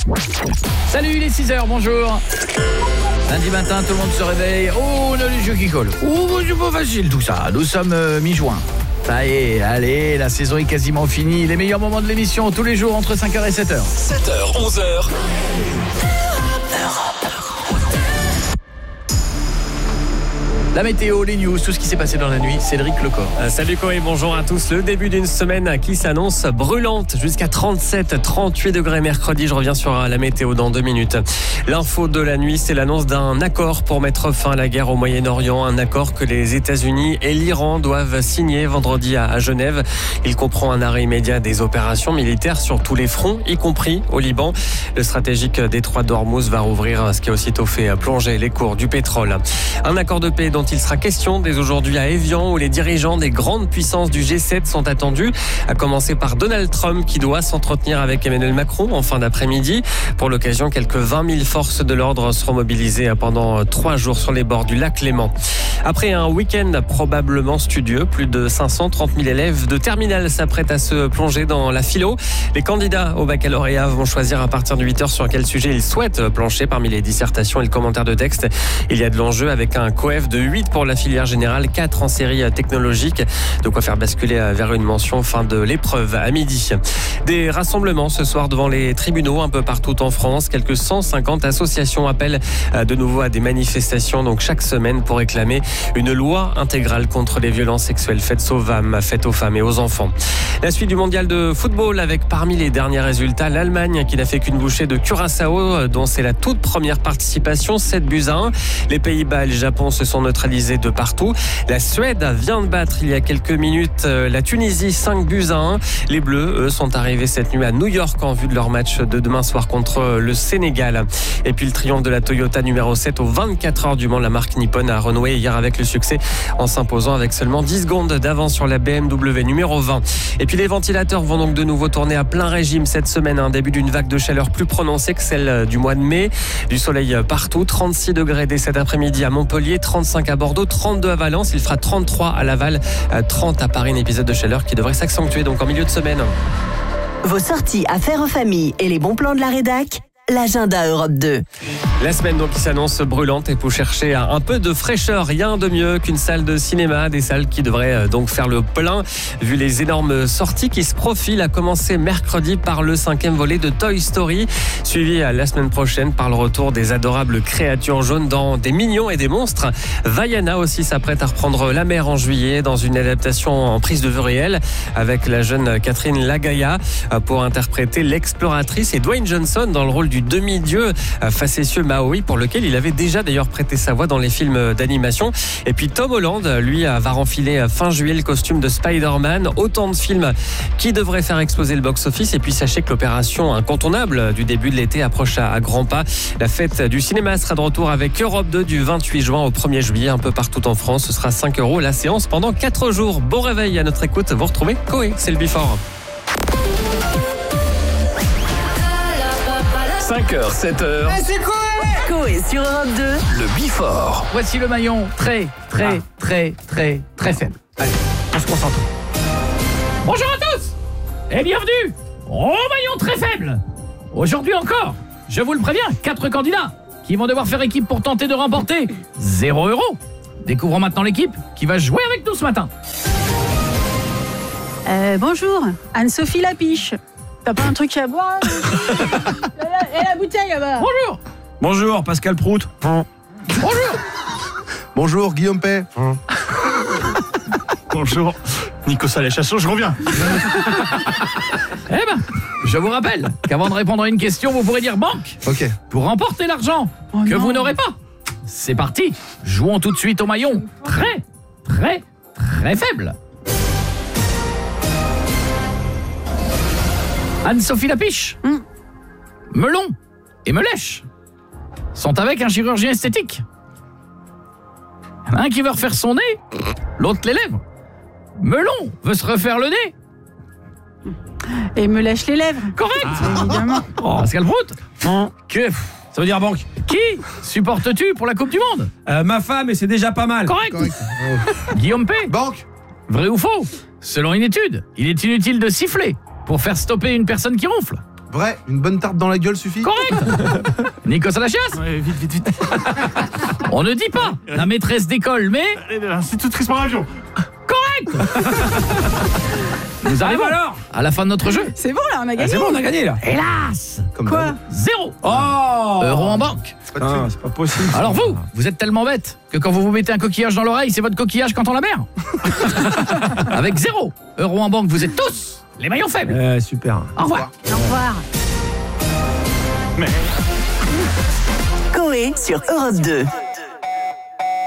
Salut, il est 6h, bonjour. Lundi matin, tout le monde se réveille. Oh, on a les yeux qui collent. Oh, c'est pas facile tout ça. Nous sommes mi-juin. Ça y est, allez, la saison est quasiment finie. Les meilleurs moments de l'émission, tous les jours, entre 5h et 7h. 7h, 11h. La météo, les news, tout ce qui s'est passé dans la nuit, Cédric Lecor. Salut Koé, bonjour à tous. Le début d'une semaine qui s'annonce brûlante, jusqu'à 37-38 degrés mercredi. Je reviens sur la météo dans 2 minutes. L'info de la nuit, c'est l'annonce d'un accord pour mettre fin à la guerre au Moyen-Orient. Un accord que les États-Unis et l'Iran doivent signer vendredi à Genève. Il comprend un arrêt immédiat des opérations militaires sur tous les fronts, y compris au Liban. Le stratégique détroit d'Ormuz va rouvrir, ce qui a aussitôt fait plonger les cours du pétrole. Un accord de paix dont il sera question dès aujourd'hui à Évian, où les dirigeants des grandes puissances du G7 sont attendus, à commencer par Donald Trump qui doit s'entretenir avec Emmanuel Macron en fin d'après-midi. Pour l'occasion, quelques 20 000 forces de l'ordre seront mobilisées pendant 3 jours sur les bords du lac Léman. Après un week-end probablement studieux, plus de 530 000 élèves de terminale s'apprêtent à se plonger dans la philo. Les candidats au baccalauréat vont choisir à partir de 8h sur quel sujet ils souhaitent plancher parmi les dissertations et le commentaire de texte. Il y a de l'enjeu avec un coef de 8 pour la filière générale, 4 en série technologique. De quoi faire basculer vers une mention fin de l'épreuve à midi. Des rassemblements ce soir devant les tribunaux un peu partout en France. Quelques 150 associations appellent de nouveau à des manifestations donc chaque semaine pour réclamer une loi intégrale contre les violences sexuelles faites aux femmes et aux enfants. La suite du mondial de football avec parmi les derniers résultats l'Allemagne qui n'a fait qu'une bouchée de Curaçao dont c'est la toute première participation, 7-1. Les Pays-Bas et le Japon se sont neutralisés de partout. La Suède vient de battre il y a quelques minutes la Tunisie 5-1. Les Bleus, eux, sont arrivés cette nuit à New York en vue de leur match de demain soir contre le Sénégal. Et puis le triomphe de la Toyota numéro 7 aux 24 heures du Mans. La marque nippone a renoué hier avec le succès en s'imposant avec seulement 10 secondes d'avance sur la BMW numéro 20. Et puis les ventilateurs vont donc de nouveau tourner à plein régime cette semaine. Un début d'une vague de chaleur plus prononcée que celle du mois de mai. Du soleil partout, 36 degrés dès cet après-midi à Montpellier, 35 à Bordeaux, 32 à Valence, il fera 33 à Laval, 30 à Paris, un épisode de chaleur qui devrait s'accentuer donc en milieu de semaine. Vos sorties à faire en famille et les bons plans de la rédac, l'agenda Europe 2. La semaine donc qui s'annonce brûlante et pour chercher un peu de fraîcheur, rien de mieux qu'une salle de cinéma, des salles qui devraient donc faire le plein vu les énormes sorties qui se profilent, à commencer mercredi par le 5e volet de Toy Story, suivi la semaine prochaine par le retour des adorables créatures jaunes dans Des Mignons et des Monstres. Vaiana aussi s'apprête à reprendre la mer en juillet dans une adaptation en prise de vue réelle avec la jeune Catherine Lagaya pour interpréter l'exploratrice et Dwayne Johnson dans le rôle du demi-dieu facétieux Maui, pour lequel il avait déjà d'ailleurs prêté sa voix dans les films d'animation. Et puis Tom Holland, lui, va renfiler fin juillet le costume de Spider-Man. Autant de films qui devraient faire exploser le box-office. Et puis sachez que l'opération incontournable du début de l'été approche à grands pas. La fête du cinéma sera de retour avec Europe 2 du 28 juin au 1er juillet, un peu partout en France. Ce sera 5 € la séance pendant 4 jours. Bon réveil à notre écoute. Vous retrouvez Koé, c'est le Before. 5h, 7h. C'est quoi Koé sur Europe 2. Le Before. Voici le maillon très faible. Allez, on se concentre. Bonjour à tous et bienvenue au maillon très faible. Aujourd'hui encore, je vous le préviens, 4 candidats qui vont devoir faire équipe pour tenter de remporter 0 €. Découvrons maintenant l'équipe qui va jouer avec nous ce matin. Bonjour, Anne-Sophie Lapiche. T'as pas un truc à boire et la bouteille là-bas. Bonjour. Bonjour, Pascal Prout. Bonjour. Bonjour, Guillaume Pay. Bonjour, Nico Salé-Chasson, je reviens. Eh ben, je vous rappelle qu'avant de répondre à une question, vous pourrez dire banque. Ok. Pour remporter l'argent que vous n'aurez pas. C'est parti. Jouons tout de suite au maillon très faible. Anne-Sophie Lapiche, Melon et Melèche sont avec un chirurgien esthétique. Il y en a un qui veut refaire son nez, l'autre les lèvres. Melon veut se refaire le nez. Et me lèche les lèvres. Correct. Évidemment. Oh, Pascal Prout. Que ça veut dire banque. Qui supportes-tu pour la Coupe du Monde? Ma femme, et c'est déjà pas mal. Correct. Guillaume P. Banque. Vrai ou faux? Selon une étude, il est inutile de siffler pour faire stopper une personne qui ronfle. Vrai, une bonne tarte dans la gueule suffit. Correct. Nico Salachias. Ouais, vite. On ne dit pas la maîtresse d'école, mais... Institutrice par avion. Correct. Nous arrivons alors à la fin de notre jeu. C'est bon là, on a gagné. C'est bon, on a gagné là. Hélas, Comme Quoi d'hab. 0 Oh euro en banque. Pas de thune. C'est pas possible. Alors vous êtes tellement bête que quand vous vous mettez un coquillage dans l'oreille, c'est votre coquillage quand on la mer. Avec 0 euro en banque, vous êtes tous les maillons faibles. Super. Au revoir. Au revoir. Coé sur Europe 2.